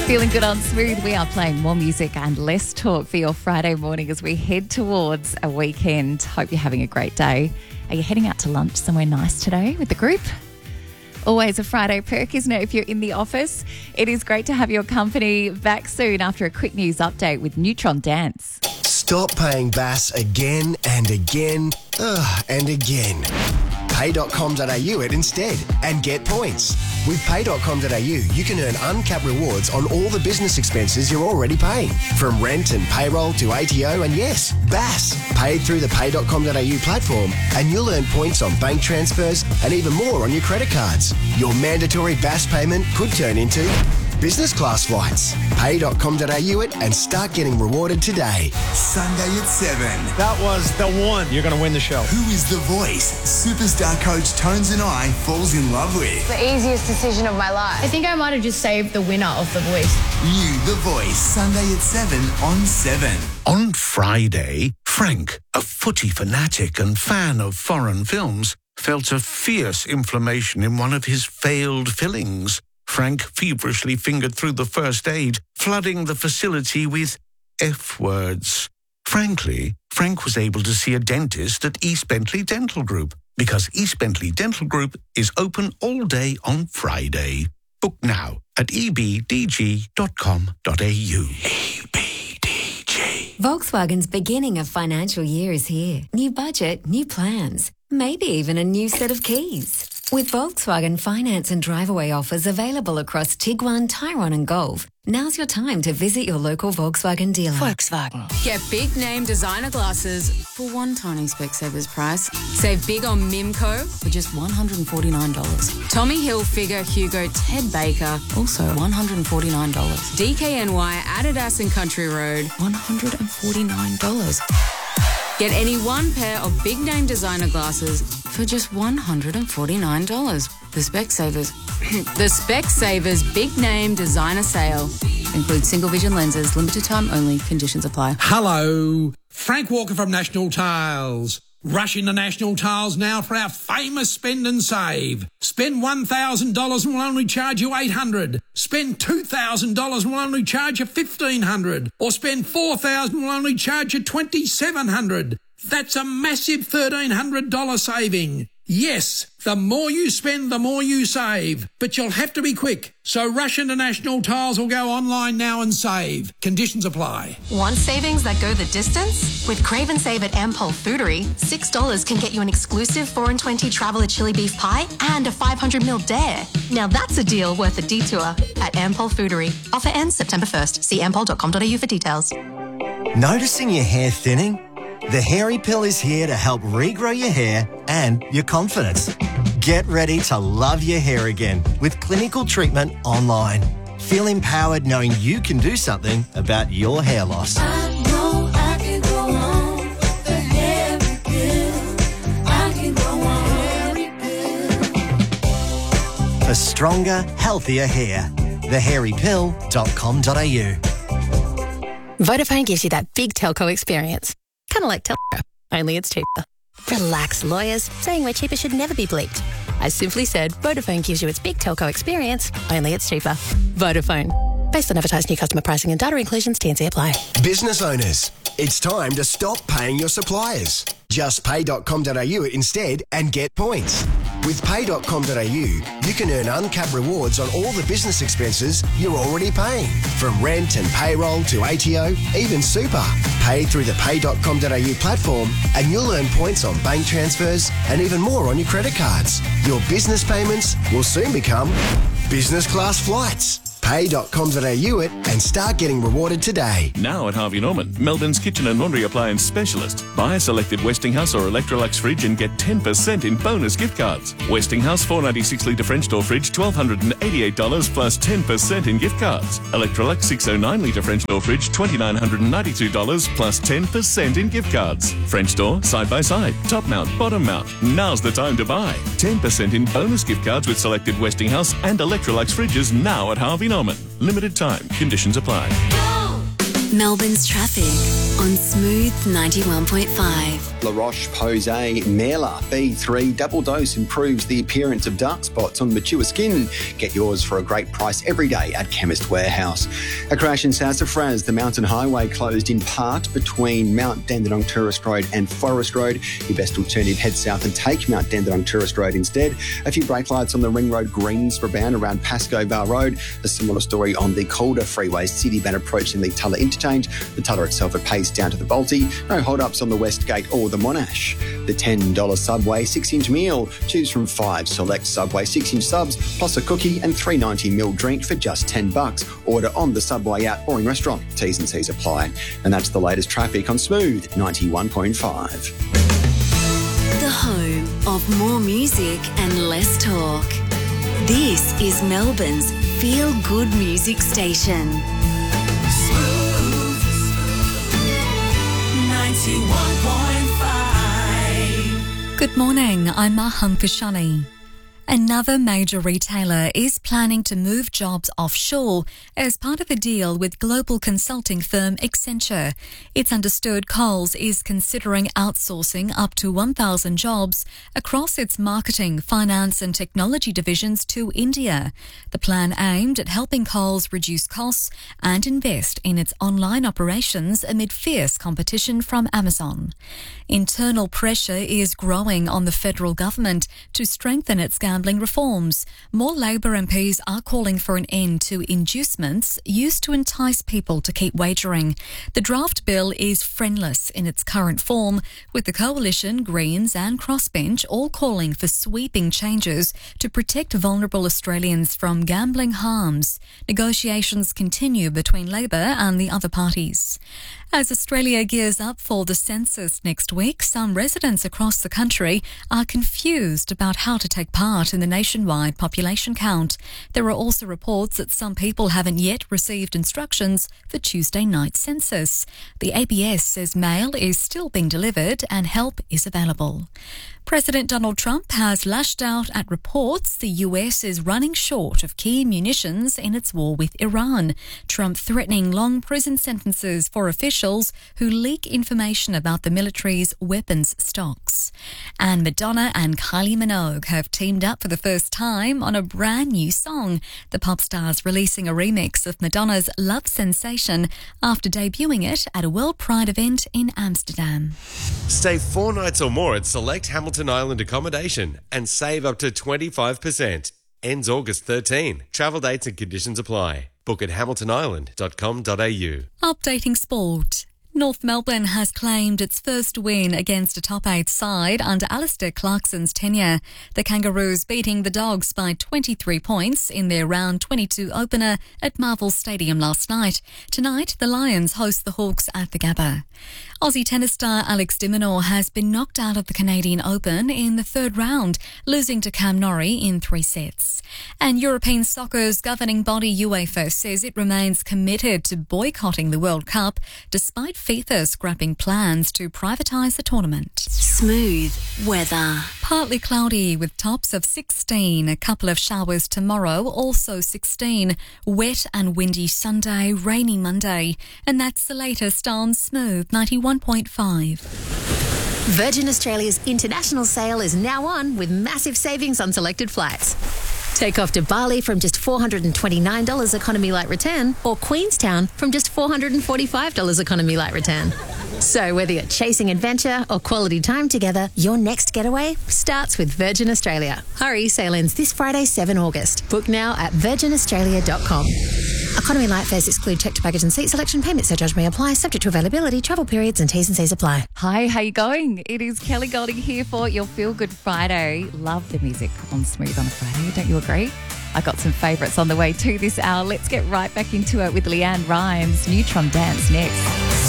Feeling good on Smooth. We are playing more music and less talk for your Friday morning as we head towards a weekend. Hope you're having a great day. Are you heading out to lunch somewhere nice today with the group? Always a Friday perk, isn't it, if you're in the office? It is great to have your company back soon after a quick news update with Neutron Dance. Stop paying BAS again and again and again. Pay.com.au it instead and get points. With Pay.com.au, you can earn uncapped rewards on all the business expenses you're already paying. From rent and payroll to ATO and yes, BAS. Paid through the Pay.com.au platform and you'll earn points on bank transfers and even more on your credit cards. Your mandatory BAS payment could turn into business class flights. Pay.com.au it and start getting rewarded today. Sunday at 7. That was the one. You're going to win the show. Who is the voice Superstar coach Tones and I falls in love with? The easiest decision of my life. I think I might have just saved the winner of The Voice. You, The Voice, Sunday at 7 on 7. On Friday, Frank, a footy fanatic and fan of foreign films, felt a fierce inflammation in one of his failed fillings. Frank feverishly fingered through the first aid, flooding the facility with F words. Frankly, Frank was able to see a dentist at East Bentley Dental Group because East Bentley Dental Group is open all day on Friday. Book now at ebdg.com.au. EBDG. Volkswagen's beginning of financial year is here. New budget, new plans, maybe even a new set of keys. With Volkswagen finance and drive-away offers available across Tiguan, Tyrone and Golf, now's your time to visit your local Volkswagen dealer. Volkswagen. Get big name designer glasses for one tiny Specsavers price. Save big on Mimco for just $149. Tommy Hilfiger, Hugo, Ted Baker, also $149. DKNY, Adidas and Country Road, $149. Get any one pair of big name designer glasses for just $149. The Specsavers. The Specsavers Big Name Designer Sale. Includes single vision lenses, limited time only, conditions apply. Hello, Frank Walker from National Tiles. Rush into National Tiles now for our famous spend and save. Spend $1,000 and we'll only charge you $800. Spend $2,000 and we'll only charge you $1,500. Or spend $4,000 and we'll only charge you $2,700. That's a massive $1,300 saving. Yes, the more you spend, the more you save. But you'll have to be quick. So rush into National Tiles or go online now and save. Conditions apply. Want savings that go the distance? With Crave and Save at Ampol Foodery, $6 can get you an exclusive 4 and 20 Traveller chili beef pie and a 500ml dare. Now that's a deal worth a detour at Ampol Foodery. Offer ends September 1st. See ampol.com.au for details. Noticing your hair thinning? The Hairy Pill is here to help regrow your hair and your confidence. Get ready to love your hair again with clinical treatment online. Feel empowered knowing you can do something about your hair loss. I know I can go on the Hairy Pill. I can go on Hairy Pill. For stronger, healthier hair. thehairypill.com.au. Vodafone gives you that big telco experience. Kind of like telco, only it's cheaper. Relax, lawyers. Saying we're cheaper should never be bleeped. I simply said Vodafone gives you its big telco experience, only it's cheaper. Vodafone. Based on advertised new customer pricing and data inclusions, T&C apply. Business owners, it's time to stop paying your suppliers. Just pay.com.au instead and get points. With pay.com.au, you can earn uncapped rewards on all the business expenses you're already paying. From rent and payroll to ATO, even super. Paid through the pay.com.au platform and you'll earn points on bank transfers and even more on your credit cards. Your business payments will soon become business class flights. Pay.com.au it and start getting rewarded today. Now at Harvey Norman, Melbourne's kitchen and laundry appliance specialist. Buy a selected Westinghouse or Electrolux fridge and get 10% in bonus gift cards. Westinghouse 496 litre French door fridge, $1,288 plus 10% in gift cards. Electrolux 609 litre French door fridge, $2,992 plus 10% in gift cards. French door, side by side, top mount, bottom mount. Now's the time to buy. 10% in bonus gift cards with selected Westinghouse and Electrolux fridges now at Harvey Norman. Limited time. Conditions apply. Melbourne's traffic on Smooth 91.5. La Roche-Posay Merla B3 double dose improves the appearance of dark spots on mature skin. Get yours for a great price every day at Chemist Warehouse. A crash in Sassafras, the mountain highway closed in part between Mount Dandenong Tourist Road and Forest Road. Your best alternative, head south and take Mount Dandenong Tourist Road instead. A few brake lights on the Ring Road Greensboro bound around Pascoe Bar Road. A similar story on the Calder Freeway City bound approaching the Tulla interchange. The Tulla itself at pace down to the Balti. No hold-ups on the West Gate or the Monash. The $10 Subway 6-inch meal. Choose from 5 select Subway 6-inch subs plus a cookie and $3.90 drink for just $10. Order on the Subway app or in restaurant. T's and C's apply. And that's the latest traffic on Smooth 91.5. The home of more music and less talk. This is Melbourne's feel-good music station. Smooth 91.5. Good morning, I'm Maham Kashani. Another major retailer is planning to move jobs offshore as part of a deal with global consulting firm Accenture. It's understood Coles is considering outsourcing up to 1,000 jobs across its marketing, finance and technology divisions to India. The plan aimed at helping Coles reduce costs and invest in its online operations amid fierce competition from Amazon. Internal pressure is growing on the federal government to strengthen its gambling reforms. More Labor MPs are calling for an end to inducements used to entice people to keep wagering. The draft bill is friendless in its current form, with the Coalition, Greens and Crossbench all calling for sweeping changes to protect vulnerable Australians from gambling harms. Negotiations continue between Labor and the other parties. As Australia gears up for the census next week, some residents across the country are confused about how to take part in the nationwide population count. There are also reports that some people haven't yet received instructions for Tuesday night's census. The ABS says mail is still being delivered and help is available. President Donald Trump has lashed out at reports the US is running short of key munitions in its war with Iran. Trump threatening long prison sentences for officials who leak information about the military's weapons stocks. And Madonna and Kylie Minogue have teamed up for the first time on a brand new song. The pop stars releasing a remix of Madonna's Love Sensation after debuting it at a World Pride event in Amsterdam. Stay 4 nights or more at select Hamilton Island accommodation and save up to 25%. Ends August 13. Travel dates and conditions apply. Book at hamiltonisland.com.au. Updating sport. North Melbourne has claimed its first win against a top 8 side under Alistair Clarkson's tenure. The Kangaroos beating the Dogs by 23 points in their round 22 opener at Marvel Stadium last night. Tonight, the Lions host the Hawks at the Gabba. Aussie tennis star Alex de Minaur has been knocked out of the Canadian Open in the third round, losing to Cam Norrie in 3 sets. And European soccer's governing body UEFA says it remains committed to boycotting the World Cup despite FIFA scrapping plans to privatise the tournament. Smooth weather. Partly cloudy with tops of 16. A couple of showers tomorrow, also 16. Wet and windy Sunday, rainy Monday. And that's the latest on Smooth 91.5. Virgin Australia's international sale is now on with massive savings on selected flights. Take off to Bali from just $429 economy light return, or Queenstown from just $445 economy light return. So whether you're chasing adventure or quality time together, your next getaway starts with Virgin Australia. Hurry, sale ends this Friday, 7 August. Book now at virginaustralia.com. Economy light fares exclude checked baggage and seat selection. Payment surcharge may apply, subject to availability, travel periods and T's and C's apply. Hi, how you going? It is Kelly Golding here for your Feel Good Friday. Love the music on Smooth on a Friday, don't you agree? I got some favourites on the way to this hour. Let's get right back into it with Leanne Rimes. Neutron Dance next.